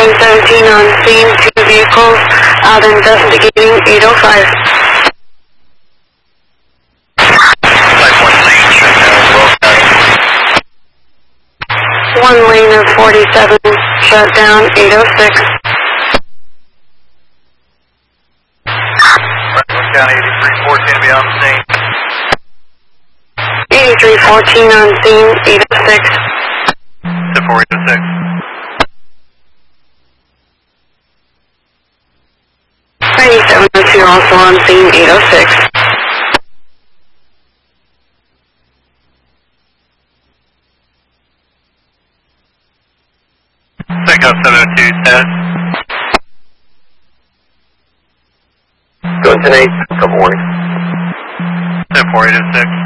1017 on scene, 2 vehicles out investigating 805. One lane of 47 shut down, 806. County 8314 to be on scene. 8314 on scene, 806. To 406. 9702 also on scene, 806. Pick up 702, Ted. Go 10-8, good morning. 10-4, 806.